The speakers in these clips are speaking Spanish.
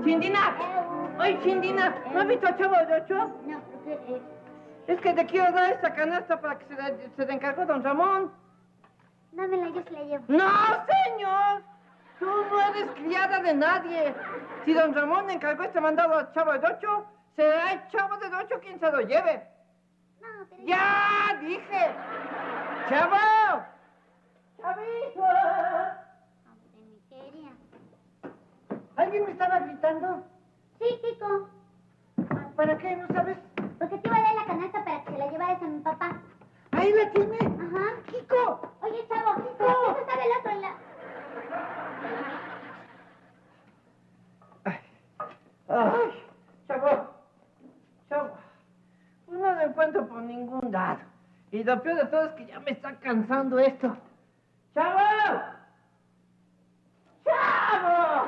Chindina. Oye, Chindina, ¿no has visto a Chavo del Ocho? No, porque... Es que te quiero dar esta canasta para que se te encargó don Ramón. Dámela, yo se la llevo. ¡No, señor! Tú no eres criada de nadie. Si don Ramón le encargó este mandado a Chavo del Ocho, será el Chavo del Ocho quien se lo lleve. No, pero... ¡Ya dije! ¡Chavo! ¡Chavito! Hombre, mi quería. ¿Alguien me estaba gritando? Sí, Kiko. ¿Para qué? ¿No sabes? Porque te iba a dar la canasta para que se la llevaras a mi papá. ¡Ahí la tiene! Ajá. ¡Kiko! Oye, Chavo, Kiko, eso sabe el otro en la... ¡Ay! Chavo. Pues no lo encuentro por ningún lado. Y lo peor de todo es que ya me está cansando esto. ¡Chavo! ¡Chavo!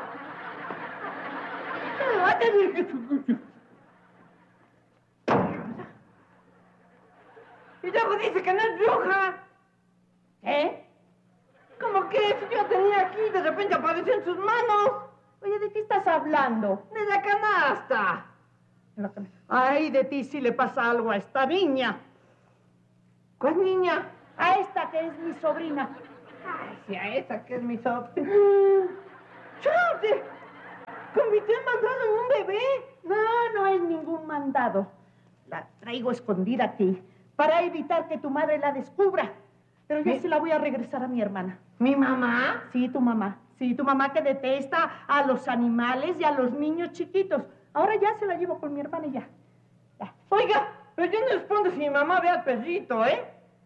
Y luego dice que no es bruja. ¿Eh? ¿Cómo que si yo tenía aquí de repente apareció en sus manos? Oye, ¿de qué estás hablando? De la canasta. Ay, de ti si le pasa algo a esta niña. ¿Cuál niña? A esta que es mi sobrina. Ay, sí, a esa que es mi sobrina. ¡Chao! ¿Te convirtió en mandado en un bebé? No es ningún mandado. La traigo escondida aquí para evitar que tu madre la descubra. Pero yo se la voy a regresar a mi hermana. ¿Mi mamá? Sí, tu mamá. Sí, tu mamá que detesta a los animales y a los niños chiquitos. Ahora ya se la llevo con mi hermana y ya. Oiga, pero yo no respondo si mi mamá ve al perrito, ¿eh?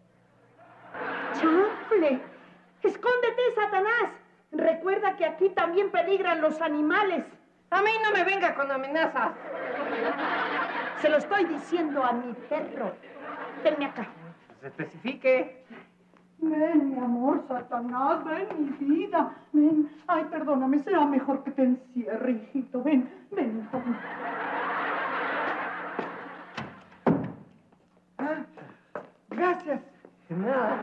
¡Chanfle! ¡Escóndete, Satanás! Recuerda que aquí también peligran los animales. A mí no me venga con amenazas. Se lo estoy diciendo a mi perro. Venme acá. Se especifique. Ven, mi amor, Satanás, ven, mi vida. Ven. Ay, perdóname, será mejor que te encierre, hijito. Ven. Gracias. De nada.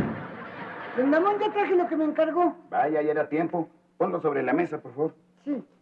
Don Ramón, ya traje lo que me encargó. Vaya, ya era tiempo. Ponlo sobre la mesa, por favor. Sí.